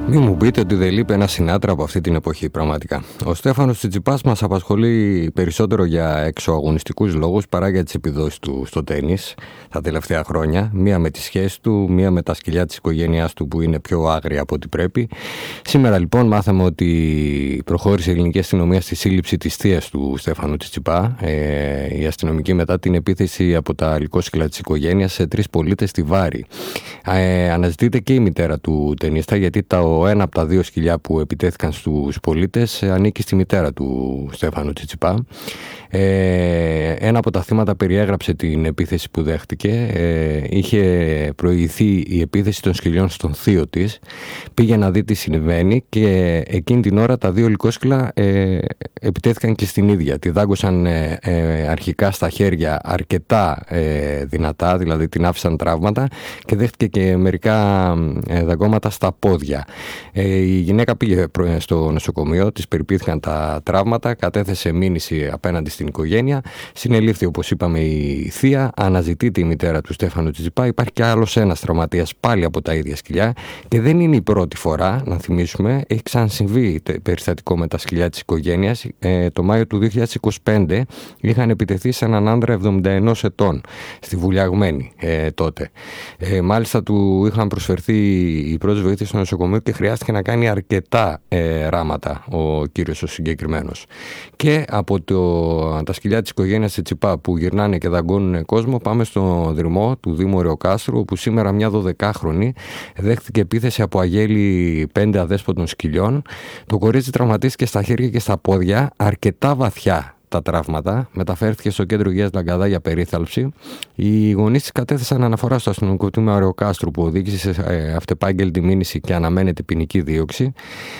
Μην μου πείτε ότι δεν λείπει ένα Σινάτρα από αυτή την εποχή, πραγματικά. Ο Στέφανος Τσιτσιπάς μας απασχολεί περισσότερο για εξωαγωνιστικούς λόγους παρά για τις επιδόσεις του στο τένις τα τελευταία χρόνια. Μία με τις σχέσεις του, μία με τα σκυλιά της οικογένειάς του που είναι πιο άγρια από ό,τι πρέπει. Σήμερα λοιπόν μάθαμε ότι προχώρησε η ελληνική αστυνομία στη σύλληψη της θείας του Στέφανου Τσιτσιπά. Η αστυνομική μετά την επίθεση από τα λυκόσκυλα της οικογένειας σε 3 πολίτες στη Βάρη. Αναζητείται και η μητέρα του τενίστα, γιατί ένα από τα 2 σκυλιά που επιτέθηκαν στους πολίτες ανήκει στη μητέρα του Στέφανου Τσιτσιπά. Ένα από τα θύματα περιέγραψε την επίθεση που δέχτηκε. Είχε προηγηθεί η επίθεση των σκυλιών στον θείο της. Πήγε να δει τι συμβαίνει και εκείνη την ώρα τα 2 λυκόσκυλα επιτέθηκαν και στην ίδια. Τη δάγκωσαν αρχικά στα χέρια αρκετά δυνατά, δηλαδή την άφησαν τραύματα, και δέχτηκε και μερικά δαγκώματα στα πόδια. Η γυναίκα πήγε στο νοσοκομείο, της περιποιήθηκαν τα τραύματα, κατέθεσε μήνυση απέναντι στην οικογένεια, συνελήφθη, όπως είπαμε, η θεία, αναζητείται η μητέρα του Στέφανου Τσιτσιπά. Υπάρχει και άλλος ένας τραυματίας πάλι από τα ίδια σκυλιά και δεν είναι η πρώτη φορά, να θυμίσουμε. Έχει ξανασυμβεί περιστατικό με τα σκυλιά της οικογένειας. Το Μάιο του 2025 είχαν επιτεθεί σε έναν άντρα 71 ετών στη Βουλιαγμένη τότε. Μάλιστα του είχαν προσφερθεί οι πρώτες βοήθειες στο νοσοκομείο και χρειάστηκε να κάνει αρκετά ράματα ο κύριος ο συγκεκριμένος. Και από τα σκυλιά της οικογένειας Τσιτσιπά που γυρνάνε και δαγκώνουν κόσμο, πάμε στο Δρυμό του Δήμου Ρεοκάστρου, όπου σήμερα μια 12χρονη δέχτηκε επίθεση από αγέλη 5 αδέσποτων σκυλιών. Το κορίτσι τραυματίστηκε στα χέρια και στα πόδια, αρκετά βαθιά τα τραύματα, μεταφέρθηκε στο κέντρο υγείας Λαγκαδά για περίθαλψη. Οι γονείς της κατέθεσαν αναφορά στο αστυνομικό τμήμα Ρεοκάστρου, που οδήγησε σε αυτεπάγγελτη μήνυση και αναμένεται ποινική δίωξη.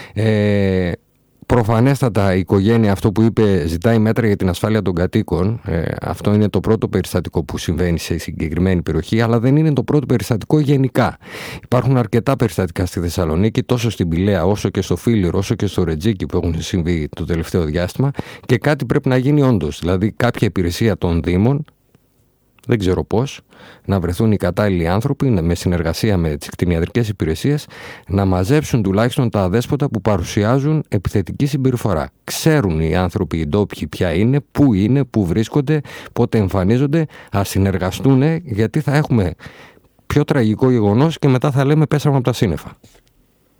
Προφανέστατα η οικογένεια, αυτό που είπε, ζητάει μέτρα για την ασφάλεια των κατοίκων. Αυτό είναι το πρώτο περιστατικό που συμβαίνει σε συγκεκριμένη περιοχή, αλλά δεν είναι το πρώτο περιστατικό γενικά. Υπάρχουν αρκετά περιστατικά στη Θεσσαλονίκη, τόσο στην Πηλαία όσο και στο Φίλιρο, όσο και στο Ρετζίκι, που έχουν συμβεί το τελευταίο διάστημα, και κάτι πρέπει να γίνει όντως. Δηλαδή κάποια υπηρεσία των Δήμων, δεν ξέρω πώς, να βρεθούν οι κατάλληλοι άνθρωποι με συνεργασία με τις κτηνιατρικές υπηρεσίες να μαζέψουν τουλάχιστον τα αδέσποτα που παρουσιάζουν επιθετική συμπεριφορά. Ξέρουν οι άνθρωποι, οι ντόπιοι, ποια είναι, πού βρίσκονται, πότε εμφανίζονται. Ας συνεργαστούν, γιατί θα έχουμε πιο τραγικό γεγονός και μετά θα λέμε πέσαμε από τα σύννεφα.